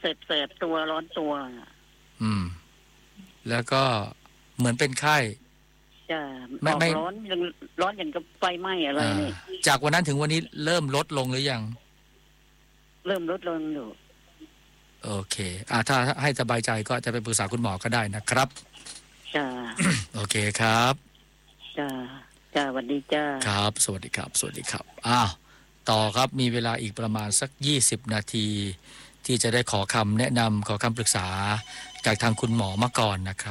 แสบตัวร้อนตัวแล้วก็เหมือนเป็นไข้จะไม่ร้อนอย่างกับไฟไหม้อะไรนี่จากวันนั้นถึงวันนี้เริ่มลดลงหรือยังเริ่มลดลงอยู่โอเคถ้าให้สบายใจก็จะไปปรึกษาคุณหมอก็ได้นะครับจ้าโอเคครับจ้าสวัสดีจ้าครับสวัสดีครับสวัสดีครับต่อครับมีเวลาอีกประมาณสัก20นาทีที่จะได้ขอคำแนะนำขอคำปรึกษาจากทางคุณหมอมาก่อนนะครับ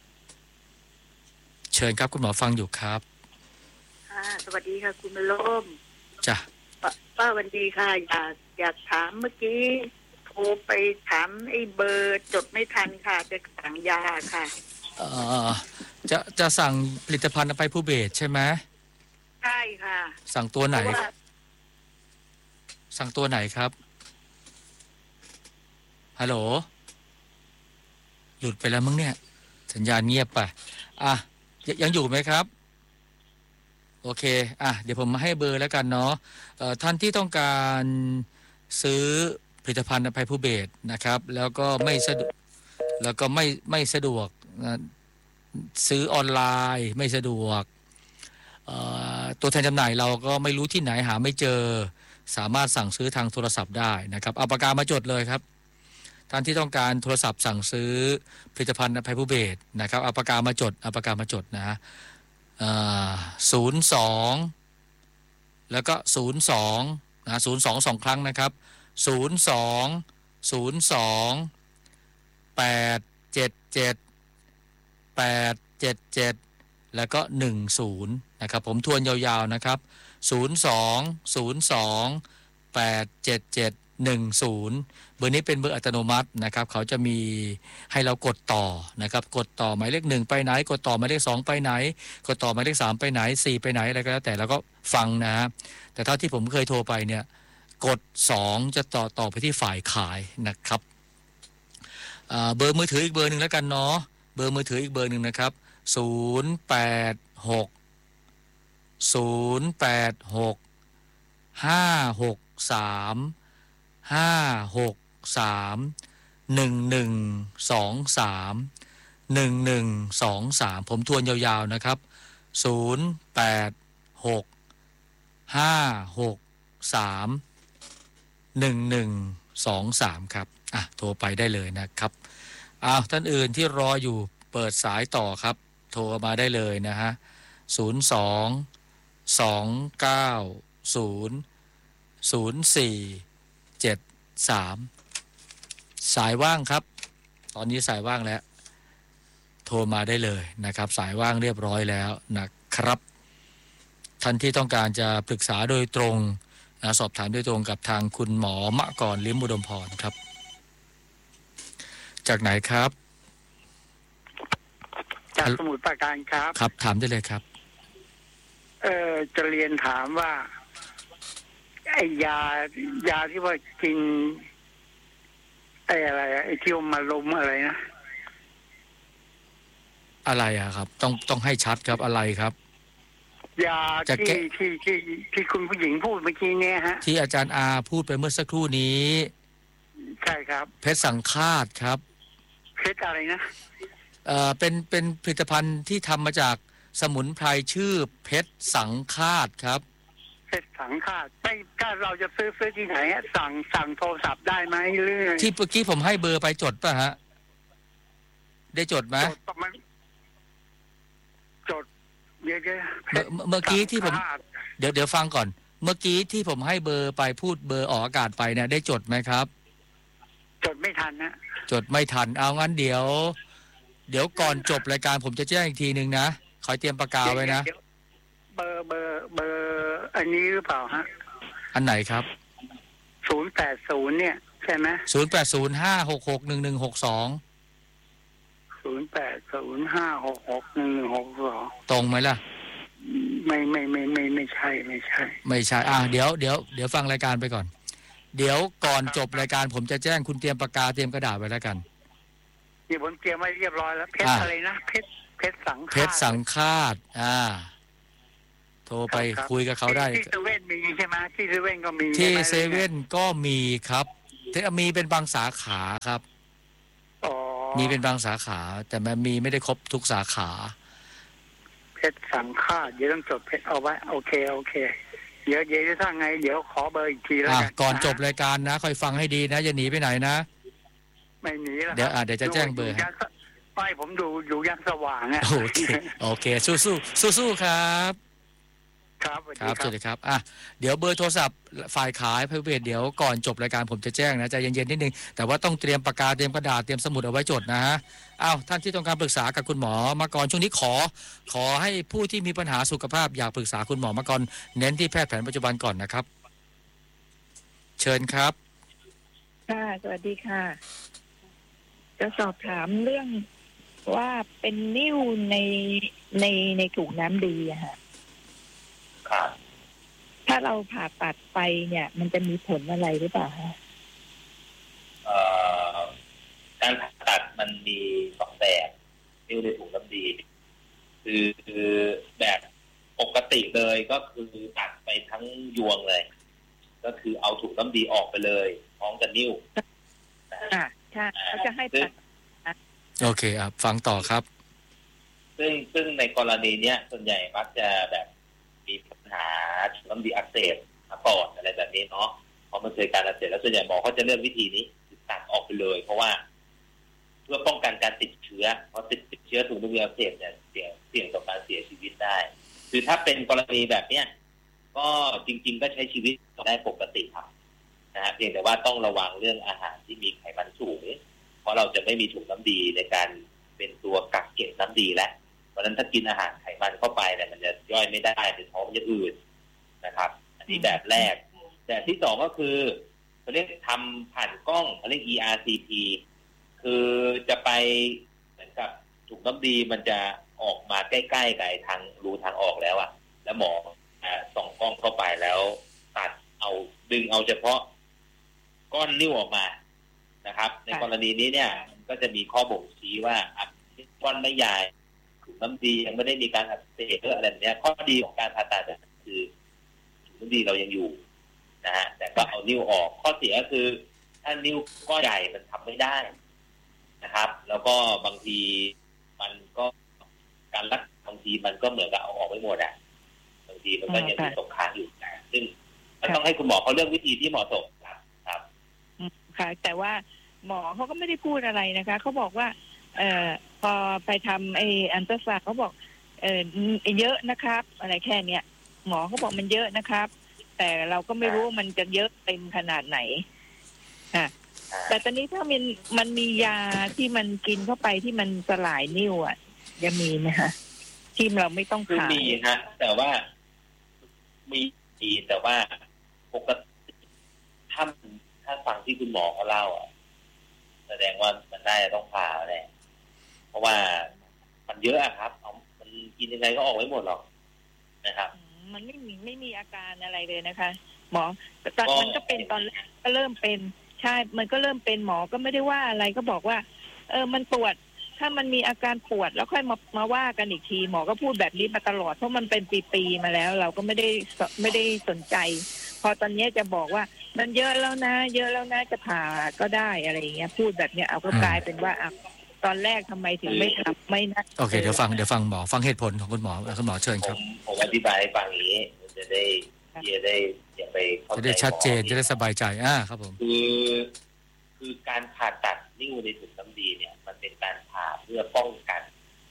เชิญครับคุณหมอฟังอยู่ครับสวัสดีค่ะคุณมโลมจ้ะป้าวันดีค่ะอยากถามเมื่อกี้โทรไปถามไอ้เบอร์จดไม่ทันค่ะจะสั่งยาค่ะจะสั่งผลิตภัณฑ์อภัยภูเบศใช่ไหมใช่ค่ะสั่งตัวไหนครับฮัลโหลหลุดไปแล้วมั้งเนี่ยสัญญาณเงียบไปยังอยู่ไหมครับโอเคเดี๋ยวผมมาให้เบอร์แล้วกันเนาะท่านที่ต้องการซื้อผลิตภัณฑ์อภัยภูเบศนะครับแล้วก็ไม่สะดวกซื้อออนไลน์ไม่สะดวกตัวแทนจำหน่ายเราก็ไม่รู้ที่ไหนหาไม่เจอสามารถสั่งซื้อทางโทรศัพท์ได้นะครับเอาปากกามาจดเลยครับท่านที่ต้องการโทรศัพท์สั่งซื้อผลิตภัณฑ์อภัยภูเบศนะครับเอาปากกามาจดนะ02แล้วก็02นะ02 2ครั้งนะครับ877แล้วก็10นะครับผมทวนยาวๆนะครับ02 877 10เบอร์นี้เป็นเบอร์อัตโนมัตินะครับเขาจะมีให้เรากดต่อนะครับกดต่อหมายเลข1ไปไหนกดต่อหมายเลข2ไปไหนกดต่อหมายเลข3ไปไหน4ไปไหนอะไรก็แล้วแต่เราก็ฟังนะแต่เท่าที่ผมเคยโทรไปเนี่ยกด2จะต่อไปที่ฝ่ายขายนะครับเบอร์มือถืออีกเบอร์นึงแล้วกันเนาะเบอร์มือถืออีกเบอร์นึงนะครับ086-563-1123ผมทวนยาวๆนะครับ086-563-1123ครับโทรไปได้เลยนะครับท่านอื่นที่รออยู่เปิดสายต่อครับโทรมาได้เลยนะฮะ02-290-0473สายว่างครับตอนนี้สายว่างแล้วโทรมาได้เลยนะครับสายว่างเรียบร้อยแล้วนะครับท่านที่ต้องการจะปรึกษาโดยตรงสอบถามโดยตรงกับทางคุณหมอมะกรลิ้มอุดมพรครับจากไหนครับจากสมุทรปราการครับครับถามได้เลยครับจะเรียนถามว่าไอ้ยาที่ว่ากินอะไรไอ้ที่มาลมอะไรนะอะไรครับต้องให้ชัดครับอะไรครับยาที่คุณผู้หญิงพูดเมื่อกี้เนี่ยฮะที่อาจารย์อาพูดไปเมื่อสักครู่นี้ใช่ครับเพชรสังฆาตครับเพชรอะไรนะเป็นผลิตภัณฑ์ที่ทำมาจากสมุนไพรชื่อเพชรสังฆาตครับเพชรสังฆาตไม่ถ้าเราจะซื้อที่ไหนสั่งโทรศัพท์ได้ไหมหรือที่เมื่อกี้ผมให้เบอร์ไปจดป่ะฮะได้จดไหมจดเมื่อกี้ที่ผมเดี๋ยวฟังก่อนเมื่อกี้ที่ผมให้เบอร์ไปพูดเบอร์ออกอากาศไปเนี่ยได้จดไหมครับจดไม่ทันนะจดไม่ทันเอางั้นเดี๋ยวก่อนจบรายการผมจะแจ้งอีกทีนึงนะขอเตรียมปากกาไว้นะเบอร์อันนี้หรือเปล่าฮะอันไหนครับ 080เนี่ยใช่ไหม 0805661162 0805661162 ตรงไหมล่ะไม่ใช่เดี๋ยวฟังรายการไปก่อนเดี๋ยวก่อนจบรายการผมจะแจ้งคุณเตรียมปากกาเตรียมกระดาษไว้แล้วกันนี่ผมเตรียมไว้เรียบร้อยแล้วเพชรอะไรนะเพชรสังฆาตเพชรสังฆาตโทรไปคุยกับเขาได้ที่เซเว่นมีใช่ไหมที่เซเว่นก็มีที่เซเว่นก็มีครับมีเป็นบางสาขาครับมีเป็นบางสาขาแต่มันมีไม่ได้ครบทุกสาขาเพชรสังฆาเดี๋ยวต้องจดเพชรเอาไว้โอเคเดี๋ยวถ้าไงเดี๋ยวขอเบอร์อีกทีแล้วกันก่อนจบรายการนะคอยฟังให้ดีนะอย่าหนีไปไหนนะไม่หนีแล้วเดี๋ยวจะแจ้งเบอร์ให้ป้ายผมดูอยู่ยังสว่างอ่ะโอเคสู้ครับครับสวัสดีครับเดี๋ยวเบอร์โทรศัพท์ฝ่ายขายเพจเดี๋ยวก่อนจบรายการผมจะแจ้งนะใจเย็นๆนิดนึงแต่ว่าต้องเตรียมปากกาเตรียมกระดาษเตรียมสมุดเอาไว้จดนะฮะท่านที่ต้องการปรึกษากับคุณหมอมาก่อนช่วงนี้ขอให้ผู้ที่มีปัญหาสุขภาพอยากปรึกษาคุณหมอมาก่อนเน้นที่แพทย์แผนปัจจุบันก่อนนะครับเชิญครับค่ะสวัสดีค่ะจะสอบถามเรื่องว่าเป็นนิ่วในถุงน้ำดีอะค่ะถ้าเราผ่าตัดไปเนี่ยมันจะมีผลอะไรหรือเปล่าคะการผ่าตัดมันมีสองแบบนิ่วในถุงน้ำดีคือแบบปกติเลยก็คือตัดไปทั้งยวงเลยก็คือเอาถุงน้ำดีออกไปเลยพร้อมกับนิ่วใช่เขาจะให้ตัดโอเคฟังต่อครับซึ่งในกรณีเนี้ยส่วนใหญ่มักจะแบบมีปัญหาถุงน้ำดีอักเสบมาก่อนอะไรแบบนี้เนาะพอมันเกิดการอักเสบแล้วส่วนใหญ่หมอเขาจะเลือกวิธีนี้ตัดออกไปเลยเพราะว่าเพื่อป้องกันการติดเชื้อเพราะติดเชื้อถุงน้ำดีอักเสบเนี่ยเสี่ยงต่อการเสียชีวิตได้คือถ้าเป็นกรณีแบบเนี้ยก็จริงๆก็ใช้ชีวิตได้ปกติครับนะฮะเพียงแต่ว่าต้องระวังเรื่องอาหารที่มีไขมันสูงเพราะเราจะไม่มีถุงน้ำดีในการเป็นตัวกักเก็บน้ำดีแล้วเพราะฉะนั้นถ้ากินอาหารไขมันเข้าไปเนี่ยมันจะย่อยไม่ได้ในท้องจะอืดนะครับอันนี้แบบแรกแต่ที่สองก็คือเขาเรียกทำผ่านกล้องเขาเรียก ERCP คือจะไปเหมือนกับถุงน้ำดีมันจะออกมาใกล้ๆกับทางรูทางออกแล้วอ่ะแล้วหมอส่องกล้องเข้าไปแล้วตัดเอาดึงเอาเฉพาะก้อนนิ่วออกมานะครับในกรณีนี้เนี่ยก็จะมีข้อบ่งชี้ว่าก้อนไม่ใหญ่ถุงน้ำดียังไม่ได้มีการอักเสบหรืออะไรแบบนี้ข้อดีของการผ่าตัดคือถุงน้ำดีเรายังอยู่นะฮะแต่ก็เอานิ่วออกข้อเสียก็คือถ้านิ่วก้อนใหญ่มันทำไม่ได้นะครับแล้วก็บางทีมันก็การรักบางทีมันก็เหมือนกับเอาออกไม่หมดอ่ะบางทีมันก็ยังมีตกค้างอยู่ซึ่งต้องให้คุณหมอเขาเลือกวิธีที่เหมาะสมครับค่ะแต่ว่าหมอเขาก็ไม่ได้พูดอะไรนะคะเขาบอกว่าพอไปทำอัลตราซาวด์เขาบอกเยอะนะครับอะไรแค่เนี้ยหมอเขาบอกมันเยอะนะครับแต่เราก็ไม่รู้มันจะเยอะเต็มขนาดไหนแต่ตอนนี้ถ้ามันมียาที่มันกินเข้าไปที่มันสลายนิ่วอ่ะจะมีไหมคะที่เราไม่ต้องขายมีฮะแต่ว่ามีแต่ว่าปกติถ้าฟังที่คุณหมอเขาเล่าอ่ะแสดงว่ามันได้ต้องผ่าแหละเพราะว่ามันเยอะครับมันกินยังไงก็ออกไม่หมดหรอกนะครับมันไม่มีอาการอะไรเลยนะคะหมอแต่ตอนมันก็เป็นตอนก็เริ่มเป็นใช่มันก็เริ่มเป็นหมอก็ไม่ได้ว่าอะไรก็บอกว่ามันปวดถ้ามันมีอาการปวดแล้วค่อยมาว่ากันอีกทีหมอก็พูดแบบนี้มาตลอดเพราะมันเป็นปีๆมาแล้วเราก็ไม่ได้สนใจพอตอนนี้จะบอกว่ามันเยอะแล้วนะจะผ่าก็ได้อะไรอย่างเงี้ยพูดแบบเนี้ยเอาก็กลายเป็นว่าตอนแรกทำไมถึงไม่ทำไม่นะโอเคเดี๋ยวฟังหมอฟังเหตุผลของคุณหมอเชิญครับผมอธิบายให้ฟังอย่างนี้จะได้อย่าไปจะได้ชัดเจนจะได้สบายใจครับผมคือการผ่าตัดนิ่วในถุงน้ำดีเนี่ยมันเป็นการผ่าเพื่อป้องกัน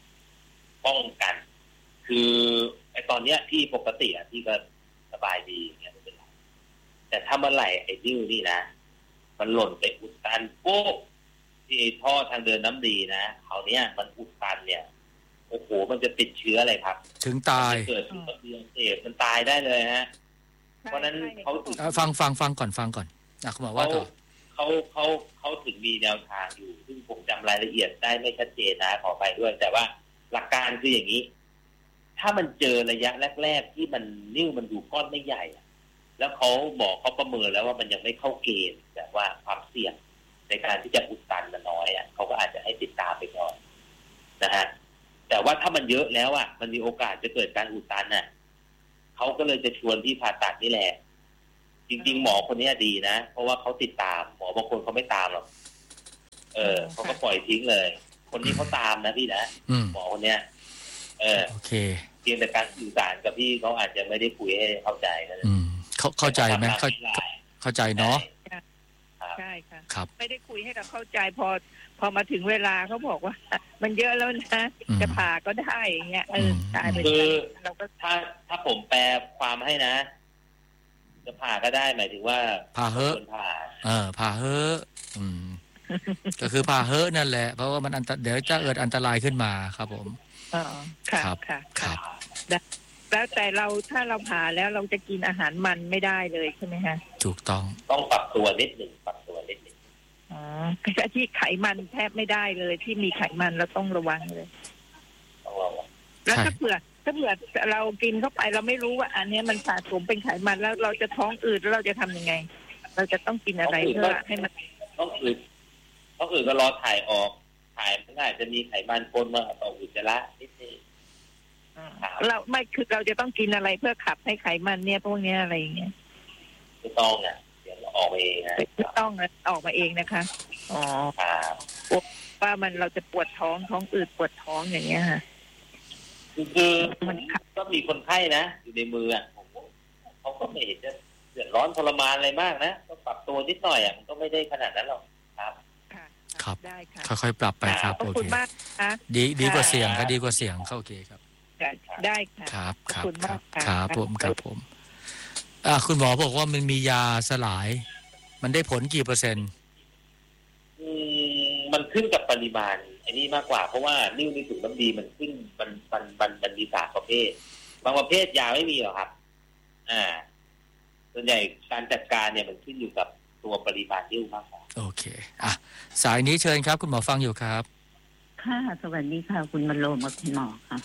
คือไอ้ตอนเนี้ยที่ปกติที่ก็สบายดีอย่างเงี้ยไม่เป็นไรแต่ถ้าเมื่อไหร่ไอ้นิ่วนี่นะมันหล่นไปอุดตันโป๊ะที่ท่อทางเดินน้ำดีนะคราวนี้มันอุดตันเนี่ยโอ้โหมันจะติดเชื้ออะไรครับถึงตายเกิดถุงน้ำดีอักเสบมันตายได้เลยฮะเพราะนั้นเขาฟังก่อนคุณหมอว่าต่อเขาถึงมีแนวทางอยู่ซึ่งผมจำรายละเอียดได้ไม่ชัดเจนนะขอไปด้วยแต่ว่าหลักการคืออย่างนี้ถ้ามันเจอระยะแรกๆที่มันนิ่วมันดูก้อนไม่ใหญ่แล้วเขาบอกเขาประเมินแล้วว่ามันยังไม่เข้าเกณฑ์แต่ว่าความเสี่ยงในการที่จะอุดตันมันน้อยเขาก็อาจจะให้ติดตามไปก่อนนะฮะแต่ว่าถ้ามันเยอะแล้วมันมีโอกาสจะเกิดการอุดตันเขาก็เลยจะชวนที่ผ่าตัดนี่แหละจริงๆหมอคนนี้ดีนะเพราะว่าเขาติดตามหมอบางคนเขาไม่ตามหรอกเขาก็ปล่อยทิ้งเลยคนนี้เขาตามนะพี่นะหมอคนเนี้ยโอเคเพียงแต่การสื่อสารกับพี่เขาอาจจะไม่ได้คุยให้เข้าใจนะเข้าใจไหมเข้าใจเนาะใช่ค่ะครับไม่ได้คุยให้เราเข้าใจพอมาถึงเวลาเขาบอกว่ามันเยอะแล้วนะจะผ่าก็ได้อย่างเงี้ยตายไปคือเราก็ถ้าผมแปลความให้นะจะผ่าก็ได้หมายถึงว่าผ่าเฮอะผ่าเฮอะก็คือผ่าเฮอะนั่นแหละเพราะว่ามันเดี๋ยวจะเกิดอันตรายขึ้นมาครับผมครับแล้วแต่เราถ้าเราผ่าแล้วเราจะกินอาหารมันไม่ได้เลยใช่ไหมฮะถูกต้องปรับตัวนิดหนึ่งที่ไขมันแทบไม่ได้เลยที่มีไขมันเราต้องระวังเลยแล้วถ้าเผื่อเรากินเข้าไปเราไม่รู้ว่าอันนี้มันสะสมเป็นไขมันแล้วเราจะท้องอืดแล้วเราจะทำยังไงเราจะต้องกินอะไรเพื่อให้มันท้องอืดก็รอถ่ายออกถ่ายมันอาจจะมีไขมันปนมาต่ออุจจาระนิดนึงเราไม่คือเราจะต้องกินอะไรเพื่อขับให้ไขมันเนี่ยพวกนี้อะไรอย่างเงี้ยไม่ต้องอ่ะเดี๋ยวออกมาเองนะไม่ต้องออกมาเองนะคะว่ามันเราจะปวดท้องอืดปวดท้องอย่างเงี้ยค่ะคือมันก็มีคนไข้นะอยู่ในมืออ่ะเขาก็ไม่เห็นจะเดือดร้อนทรมานอะไรมากนะก็ปรับตัวนิดหน่อยอ่ะมันก็ไม่ได้ขนาดนั้นหรอกครับได้ค่ะค่อยๆปรับไปครับโอเคดีกว่าเสียงก็ดีกว่าเสียงเข้าโอเคครับได้ค่ะครับครับผมคุณหมอบอกว่ามันมียาสลายมันได้ผลกี่เปอร์เซ็นต์มันขึ้นกับปริมาณไอ้นี่มากกว่าเพราะว่านิ่วในถุงน้ำดีมันขึ้นมันมี3ประเภทบางประเภทยาไม่มีหรอกครับส่วนใหญ่การจัดการเนี่ยมันขึ้นอยู่กับตัวปริมาณนิ่วมากกว่าโอเคสายนี้เชิญครับคุณหมอฟังอยู่ครับค่ะสวัสดีค่ะคุณบรรโลมกับคุณหมอครับ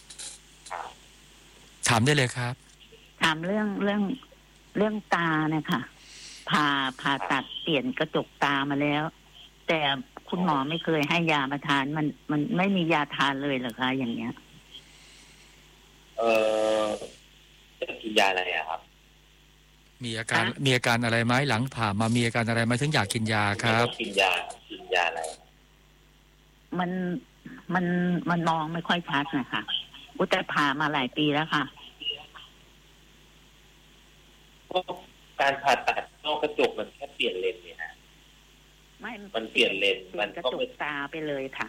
ถามได้เลยครับถามเรื่องตาเนี่ยค่ะผ่าตัดเปลี่ยนกระจกตามาแล้วแต่คุณหมอไม่เคยให้ยามาทานมันไม่มียาทานเลยเหรอคะอย่างเงี้ยจะกินยาอะไรครับมีอาการอะไรไหมหลังผ่ามามีอาการอะไรไหมถึงอยากกินยาครับกินยาอะไรมันมองไม่ค่อยชัดนะคะแต่ผ่ามาหลายปีแล้วค่ะการผ่าตัดนอกกระจกมันแค่เปลี่ยนเลนเนี่ยฮะมันเปลี่ยนเลนมันกระจกตาไปเลยค่ะ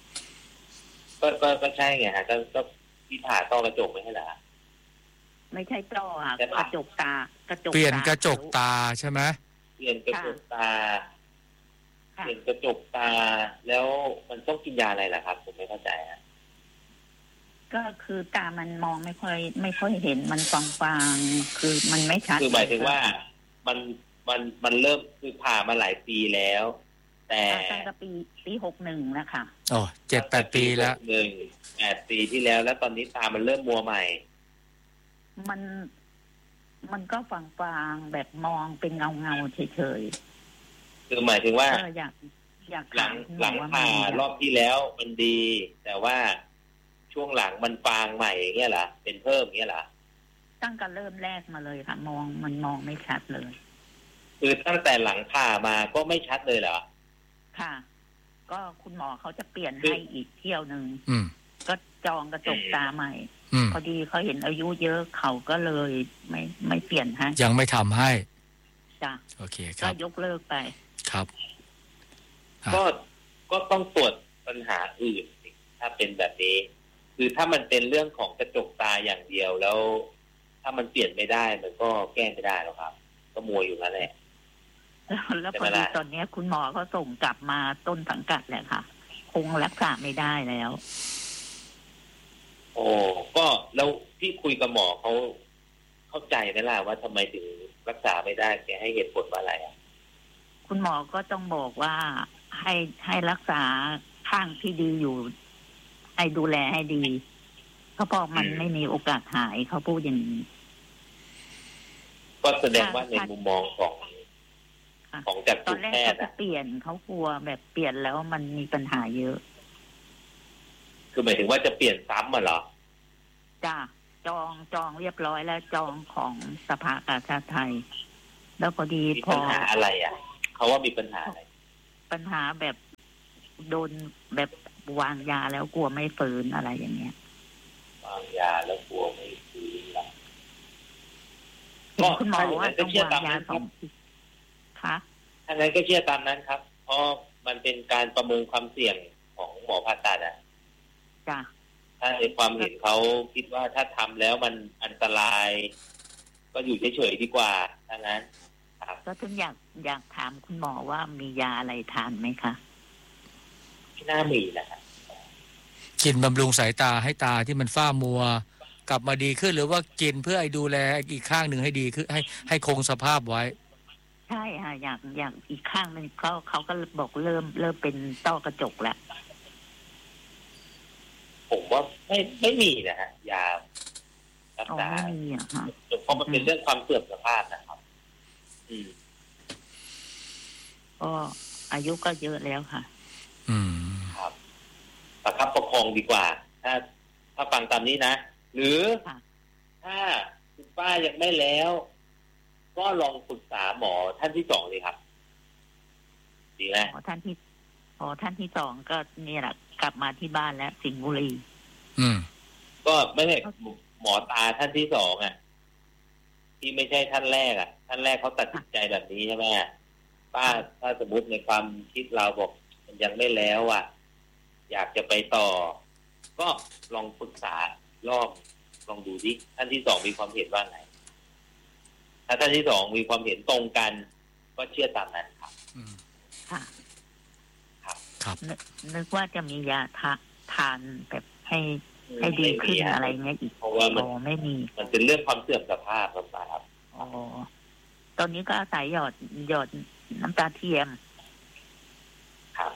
ก็ใช่ไงฮะก็ที่ผ่าต้อกระจกไม่ใช่เหรอไม่ใช่ต้อค่ะกระจกตากระจกเปลี่ยนกระจกตาใช่ไหมเปลี่ยนกระจกตาแล้วมันต้องกินยาอะไรล่ะครับผมไม่เข้าใจฮะก็คือตามันมองไม่ค่อยเห็นมันฟางๆคือมันไม่ชัดคือหมายถึงว่ามันเริ่มคือผ่ามาหลายปีแล้วแต่ตั้งแต่ปี61นะคะ 7-8 ปีแล้ว 8 ปีที่แล้วตอนนี้ตามันเริ่มมัวใหม่มันก็ฟางๆแบบมองเป็นเงาเฉยๆคือหมายถึงว่าอยากหลังผ่ารอบที่แล้วมันดีแต่ว่าช่วงหลังมันฟางใหม่อย่างเงี้ยเหรอเป็นเพิ่มอย่างเงี้ยเหรอตั้งแต่เริ่มแรกมาเลยค่ะมองไม่ชัดเลยคือตั้งแต่หลังผ่ามาก็ไม่ชัดเลยเหรอค่ะก็คุณหมอเขาจะเปลี่ยนให้อีกเที่ยวนึงก็จองกระจกตาใหม่พอดีเขาเห็นอายุเยอะเขาก็เลยไม่เปลี่ยนให้ยังไม่ทำให้จ้ะโอเคครับก็ยกเลิกไปครับก็ต้องตรวจปัญหาอื่นถ้าเป็นแบบนี้คือถ้ามันเป็นเรื่องของกระจกตาอย่างเดียวแล้วถ้ามันเปลี่ยนไม่ได้มันก็แก้ไม่ได้หรอกครับก็มัวอยู่นั่นแหละแล้วพอดีตอนนี้คุณหมอเขาส่งกลับมาต้นสังกัดแหละค่ะคงรักษาไม่ได้แล้วก็แล้วพี่คุยกับหมอเขาเข้าใจไหมล่ะว่าทำไมถึงรักษาไม่ได้แกให้เหตุผลว่าอะไรคุณหมอก็ต้องบอกว่าให้รักษาข้างที่ดีอยู่ให้ดูแลให้ดีเขาบอกมันไม่มีโอกาสหายเขาพูดอย่างนี้ก็แสดงว่าในมุมมองของจากตอนแรกเขาจะเปลี่ยนเขากลัวแบบเปลี่ยนแล้วมันมีปัญหาเยอะคือหมายถึงว่าจะเปลี่ยนซ้ำเหรอจ้ะจองเรียบร้อยแล้วจองของสภากาชาดไทยแล้วพอดีมีพปัอญหาอะไรอ่ะเขาว่ามีปัญหาอะไรปัญหาแบบโดนแบบวางยาแล้วกลัวไม่ฟื้นอะไรอย่างเงี้ยวางยาแล้วกลัวไม่ฟื้นละเห็นคุณหมอว่าต้องวางยา2 ค่ะถ้างั้นก็เชื่อตามนั้นครับเพราะมันเป็นการประเมินความเสี่ยงของหมอผ่าตัดอ่ะจ้ะถ้าในความเห็นเขาคิดว่าถ้าทำแล้วมันอันตราย ก็อยู่เฉยๆดีกว่าถ้างั้นครับก็ถึงอยากถามคุณหมอว่ามียาอะไรทานไหมคะไม่น่ามีนะครับกินบำรุงสายตาให้ตาที่มันฝ้ามัวกลับมาดีขึ้นหรือว่ากินเพื่อให้ดูแลอีกข้างหนึ่งให้ดีขึ้นให้คงสภาพไว้ใช่ค่ะอยากอีกข้างนึงเขาก็บอกเริ่มเป็นต้อกระจกแล้วผมว่าไม่มีนะฮะยารักษาไม่มีอ่ะค่ะเพราะมันเป็นเรื่องความเสื่อมสภาพนะครับก็อายุก็เยอะแล้วค่ะครับประคับประคองดีกว่าถ้าฟังตามนี้นะหรือถ้าคุณป้ายังไม่แล้วก็ลองปรึกษาหมอท่านที่2เลยครับดีไหมท่านที่2ก็นี่แหละกลับมาที่บ้านแล้วสิงห์บุรีก็ไม่ใช่หมอตาท่านที่2อ่ะที่ไม่ใช่ท่านแรกอ่ะท่านแรกเขาตัดสินใจแบบนี้ใช่ไหมป้าถ้าสมมติในความคิดเราบอกมันยังไม่แล้วอ่ะอยากจะไปต่อก็ลองปรึกษารอบลองดูดิท่านที่2มีความเห็นว่าไงถ้าท่านที่2มีความเห็นตรงกันก็เชื่อตามนั้นครับค่ะครับนึกว่าจะมียาทานแบบให้ดีขึ้นอะไรเงี้ยอีกเพราะว่ามันไม่มีมันเป็นเรื่องความเสื่อมสภาพครับตอนนี้ก็อาศัยหยอดน้ำตาเทียมครับ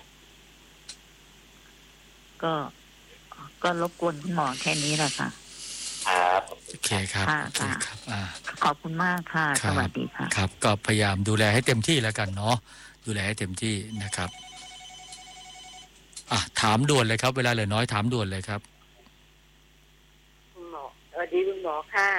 ก็รบกวนคุณหมอแค่นี้แหละค่ะครับโอเคครับขอบคุณมากค่ะสวัสดีค่ะครับก็พยายามดูแลให้เต็มที่แล้วกันเนาะดูแลให้เต็มที่นะครับถามด่วนเลยครับเวลาเหลือน้อยถามด่วนเลยครับคุณหมอสวัสดีคุณหมอค่ะ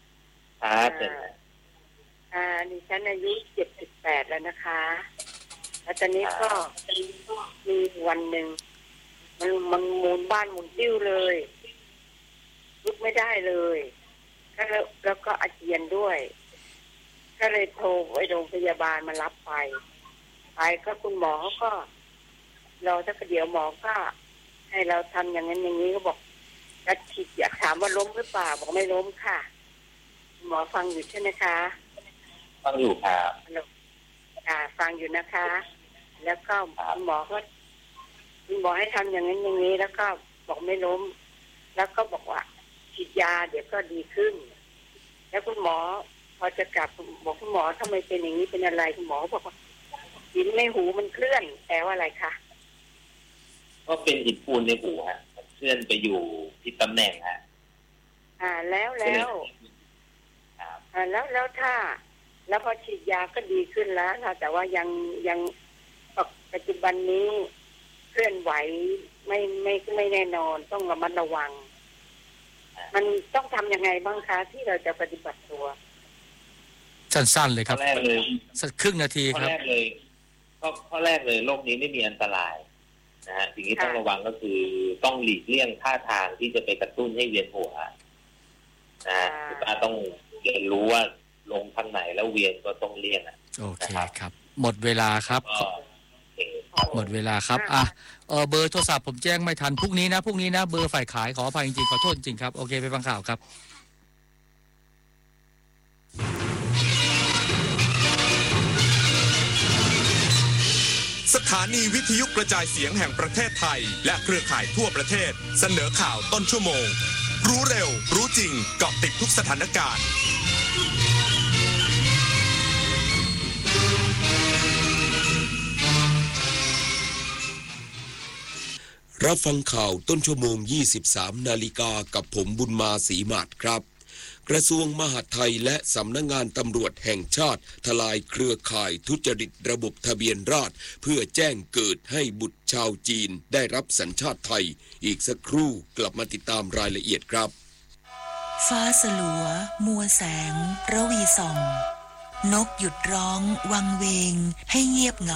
ดิฉันอายุ78แล้วนะคะแล้วตอนนี้ก็มีวันหนึ่งมันหมุนบ้านหมุนติ้วเลยลุกไม่ได้เลยแล้วก็อาเจียนด้วยก็เลยโทรไปโรงพยาบาลมารับไปก็คุณหมอก็เราถ้าเดี๋ยวหมอก็ให้เราทำอย่างนั้นอย่างนี้ก็บอกจะฉีดอยากถามว่าล้มหรือเปล่าบอกไม่ล้มค่ะหมอฟังอยู่ใช่ไหมคะฟังอยู่ครับฟังอยู่นะคะแล้วก็คุณหมอให้ทำอย่างนั้นอย่างนี้แล้วก็บอกไม่ล้มแล้วก็บอกว่าฉีดยาเดี๋ยวก็ดีขึ้นแล้วคุณหมอพอจะกลับบอกคุณหมอทำไมเป็นอย่างนี้เป็นอะไรคุณหมอบอกว่าหินในหูมันเคลื่อนแปลว่าอะไรคะก็เป็นหินปูนในหูฮะเคลื่อนไปอยู่ที่ตำแหน่งฮะแล้วถ้าแล้วพอฉีดยาก็ดีขึ้นแล้วแต่ว่ายังปัจจุบันนี้เคลื่อนไหวไม่แน่นอนต้องระมัดระวังมันต้องทำยังไงบ้างคะที่เราจะปฏิบัติตัวสั้นๆเลยครับข้อแรกเลยสักครึ่งนาทีครับข้อแรกเลยโรคนี้ไม่มีอันตรายนะฮะสิ่งที่ต้องระวังก็คือต้องหลีกเลี่ยงท่าทางที่จะไปกระตุ้นให้เวียนหัวนะคุณป้าต้องเรียนรู้ว่าลงทางไหนแล้วเวียนก็ต้องเลี่ยงโอเคครับหมดเวลาครับหมดเวลาครับเบอร์โทรศัพท์ผมแจ้งไม่ทันพรุ่งนี้นะเบอร์ฝ่ายขายขออภัยจริงๆขอโทษจริงครับโอเคไปฟังข่าวครับสถานีวิทยุกระจายเสียงแห่งประเทศไทยและเครือข่ายทั่วประเทศเสนอข่าวต้นชั่วโมงรู้เร็วรู้จริงเกาะติดทุกสถานการณ์รับฟังข่าวต้นชั่วโมง 23 นาฬิกากับผมบุญมาศรีมาศครับกระทรวงมหาดไทยและสำนักงานตำรวจแห่งชาติทลายเครือข่ายทุจริตระบบทะเบียนราษฎร์เพื่อแจ้งเกิดให้บุตรชาวจีนได้รับสัญชาติไทยอีกสักครู่กลับมาติดตามรายละเอียดครับฟ้าสลัวมัวแสงระวีส่องนกหยุดร้องวังเวงให้เงียบเหงา